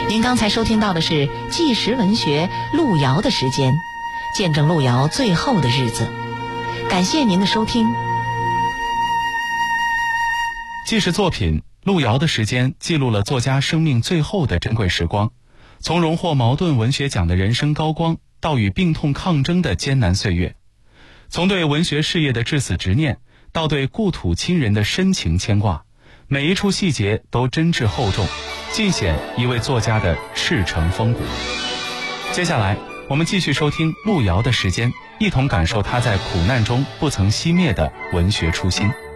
您刚才收听到的是纪实文学路遥的时间，见证路遥最后的日子。感谢您的收听。 纪实作品《路遥的时间》记录了作家生命最后的珍贵时光，从荣获茅盾文学奖的人生高光，到与病痛抗争的艰难岁月，从对文学事业的至死执念，到对故土亲人的深情牵挂，每一处细节都真挚厚重，尽显一位作家的赤诚风骨。接下来我们继续收听路遥的时间，一同感受他在苦难中不曾熄灭的文学初心。